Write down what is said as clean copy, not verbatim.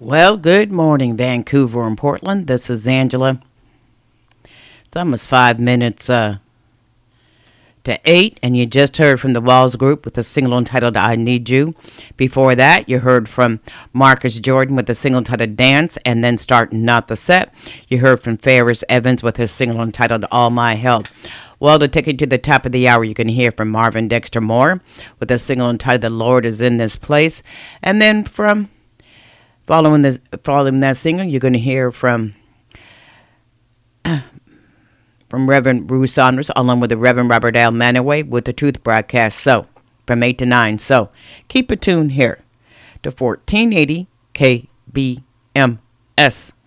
Well, good morning, Vancouver and Portland. This is Angela. It's almost 5 minutes to 8, and you just heard from the Walls Group with a single entitled I Need You. Before that, you heard from Marcus Jordan with a single entitled Dance, and then starting out the set, you heard from Ferris Evans with his single entitled All My Help. Well, to take you to the top of the hour, you can hear from Marvin Dexter Moore with a single entitled The Lord Is in This Place. And then following that single, you're going to hear from Reverend Bruce Saunders, along with the Reverend Robert Al Manaway with the Truth Broadcast. So, from 8 to 9. So, keep it tuned here to 1480 KBMS.